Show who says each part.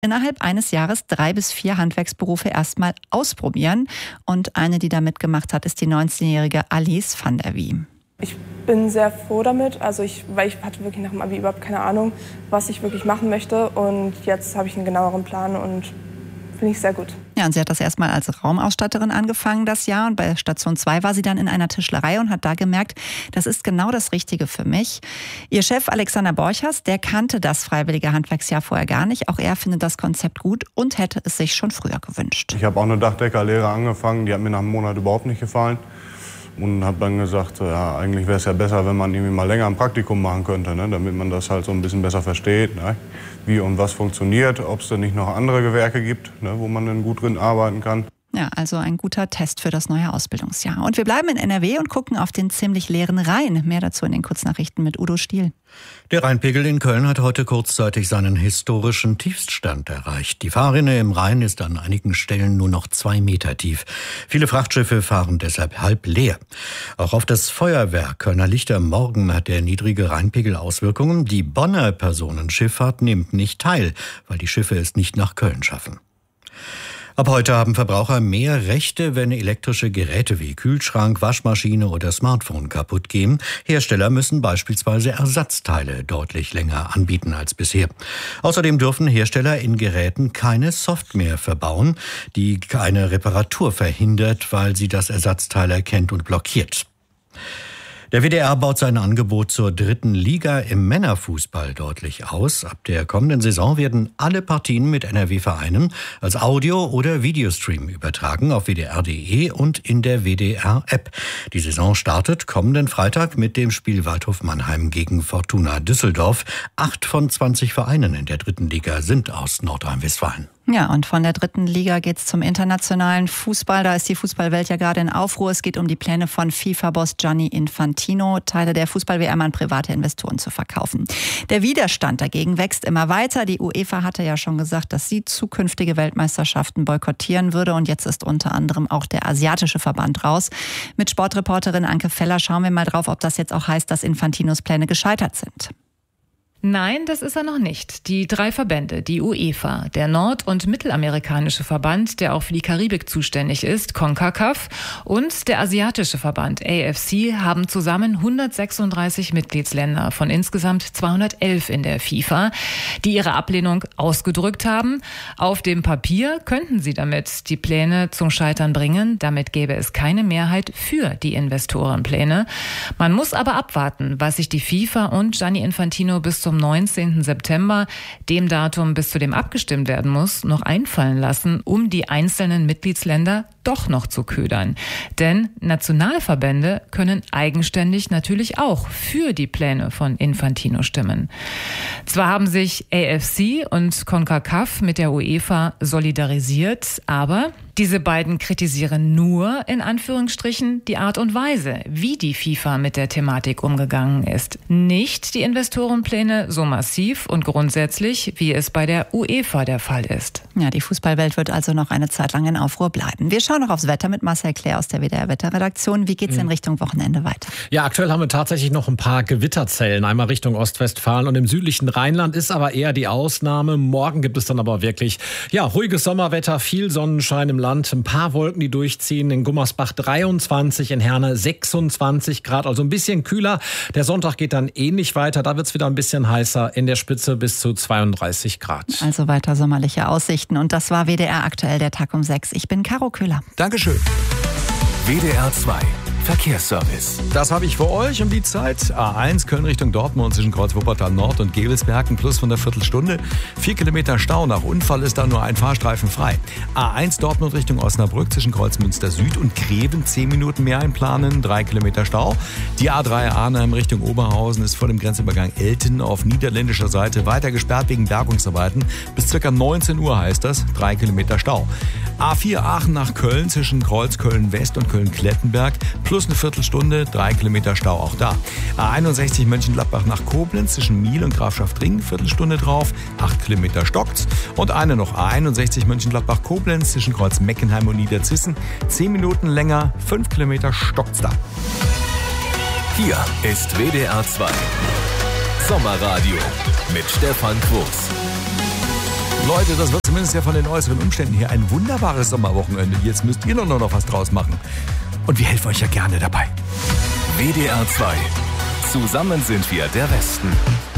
Speaker 1: innerhalb eines Jahres 3 bis 4 Handwerksberufe erstmal ausprobieren. Und eine, die da mitgemacht hat, ist die 19-jährige Alice van der Wie.
Speaker 2: Ich bin sehr froh damit, weil ich hatte wirklich nach dem Abi überhaupt keine Ahnung, was ich wirklich machen möchte. Und jetzt habe ich einen genaueren Plan und finde ich sehr gut.
Speaker 1: Ja, und sie hat das erstmal als Raumausstatterin angefangen das Jahr. Und bei Station 2 war sie dann in einer Tischlerei und hat da gemerkt, das ist genau das Richtige für mich. Ihr Chef Alexander Borchers, der kannte das freiwillige Handwerksjahr vorher gar nicht. Auch er findet das Konzept gut und hätte es sich schon früher gewünscht.
Speaker 3: Ich habe auch eine Dachdeckerlehre angefangen, die hat mir nach einem Monat überhaupt nicht gefallen. Und habe dann gesagt, ja, eigentlich wäre es ja besser, wenn man irgendwie mal länger ein Praktikum machen könnte, ne, damit man das halt so ein bisschen besser versteht, ne, wie und was funktioniert, ob es denn nicht noch andere Gewerke gibt, ne, wo man dann gut drin arbeiten kann.
Speaker 1: Ja, also ein guter Test für das neue Ausbildungsjahr. Und wir bleiben in NRW und gucken auf den ziemlich leeren Rhein. Mehr dazu in den Kurznachrichten mit Udo Stiel.
Speaker 4: Der Rheinpegel in Köln hat heute kurzzeitig seinen historischen Tiefststand erreicht. Die Fahrrinne im Rhein ist an einigen Stellen nur noch 2 Meter tief. Viele Frachtschiffe fahren deshalb halb leer. Auch auf das Feuerwerk Kölner Lichter morgen hat der niedrige Rheinpegel Auswirkungen. Die Bonner Personenschifffahrt nimmt nicht teil, weil die Schiffe es nicht nach Köln schaffen. Ab heute haben Verbraucher mehr Rechte, wenn elektrische Geräte wie Kühlschrank, Waschmaschine oder Smartphone kaputt gehen. Hersteller müssen beispielsweise Ersatzteile deutlich länger anbieten als bisher. Außerdem dürfen Hersteller in Geräten keine Software verbauen, die eine Reparatur verhindert, weil sie das Ersatzteil erkennt und blockiert. Der WDR baut sein Angebot zur 3. Liga im Männerfußball deutlich aus. Ab der kommenden Saison werden alle Partien mit NRW-Vereinen als Audio- oder Videostream übertragen auf WDR.de und in der WDR-App. Die Saison startet kommenden Freitag mit dem Spiel Waldhof Mannheim gegen Fortuna Düsseldorf. 8 von 20 Vereinen in der 3. Liga sind aus Nordrhein-Westfalen.
Speaker 1: Ja, und von der 3. Liga geht's zum internationalen Fußball. Da ist die Fußballwelt ja gerade in Aufruhr. Es geht um die Pläne von FIFA-Boss Gianni Infantino, Teile der Fußball-WM an private Investoren zu verkaufen. Der Widerstand dagegen wächst immer weiter. Die UEFA hatte ja schon gesagt, dass sie zukünftige Weltmeisterschaften boykottieren würde. Und jetzt ist unter anderem auch der asiatische Verband raus. Mit Sportreporterin Anke Feller schauen wir mal drauf, ob das jetzt auch heißt, dass Infantinos Pläne gescheitert sind.
Speaker 5: Nein, das ist er noch nicht. Die 3 Verbände, die UEFA, der nord- und mittelamerikanische Verband, der auch für die Karibik zuständig ist, CONCACAF, und der asiatische Verband, AFC, haben zusammen 136 Mitgliedsländer von insgesamt 211 in der FIFA, die ihre Ablehnung ausgedrückt haben. Auf dem Papier könnten sie damit die Pläne zum Scheitern bringen. Damit gäbe es keine Mehrheit für die Investorenpläne. Man muss aber abwarten, was sich die FIFA und Gianni Infantino bis zum 19. September, dem Datum, bis zu dem abgestimmt werden muss, noch einfallen lassen, um die einzelnen Mitgliedsländer doch noch zu ködern. Denn Nationalverbände können eigenständig natürlich auch für die Pläne von Infantino stimmen. Zwar haben sich AFC und CONCACAF mit der UEFA solidarisiert, aber diese beiden kritisieren nur, in Anführungsstrichen, die Art und Weise, wie die FIFA mit der Thematik umgegangen ist. Nicht die Investorenpläne so massiv und grundsätzlich, wie es bei der UEFA der Fall ist.
Speaker 1: Ja, die Fußballwelt wird also noch eine Zeit lang in Aufruhr bleiben. Wir schauen noch aufs Wetter mit Marcel Claire aus der WDR-Wetterredaktion. Wie geht's in Richtung Wochenende weiter?
Speaker 6: Ja, aktuell haben wir tatsächlich noch ein paar Gewitterzellen, einmal Richtung Ostwestfalen und im südlichen Rheinland ist aber eher die Ausnahme. Morgen gibt es dann aber wirklich, ruhiges Sommerwetter, viel Sonnenschein im Land, ein paar Wolken, die durchziehen. In Gummersbach 23, in Herne 26 Grad, also ein bisschen kühler. Der Sonntag geht dann ähnlich weiter, da wird es wieder ein bisschen heißer, in der Spitze bis zu 32 Grad.
Speaker 1: Also weiter sommerliche Aussichten. Und das war WDR aktuell, der Tag um 6. Ich bin Caro Köhler.
Speaker 7: Dankeschön. WDR 2 Verkehrsservice.
Speaker 8: Das habe ich für euch um die Zeit. A1 Köln Richtung Dortmund zwischen Kreuz Wuppertal Nord und Gevelsberg, ein Plus von der Viertelstunde. 4 Kilometer Stau. Nach Unfall ist da nur ein Fahrstreifen frei. A1 Dortmund Richtung Osnabrück zwischen Kreuzmünster Süd und Greven 10 Minuten mehr einplanen. 3 Kilometer Stau. Die A3 Arnhem Richtung Oberhausen ist vor dem Grenzübergang Elten auf niederländischer Seite weiter gesperrt wegen Bergungsarbeiten. Bis ca. 19 Uhr heißt das. 3 Kilometer Stau. A4 Aachen nach Köln zwischen Kreuz Köln West und Köln-Klettenberg. Plus eine Viertelstunde, 3 Kilometer Stau auch da. A61 Mönchengladbach nach Koblenz zwischen Miel und Grafschaft-Ring, Viertelstunde drauf, 8 Kilometer stockt's. Und eine noch, A61 Mönchengladbach-Koblenz zwischen Kreuz Meckenheim und Niederzissen, 10 Minuten länger, 5 Kilometer stockt's da.
Speaker 7: Hier ist WDR 2 Sommerradio mit Stefan Quos.
Speaker 8: Leute, das wird zumindest ja von den äußeren Umständen hier ein wunderbares Sommerwochenende. Jetzt müsst ihr nur noch was draus machen. Und wir helfen euch ja gerne dabei.
Speaker 7: WDR 2. Zusammen sind wir der Westen.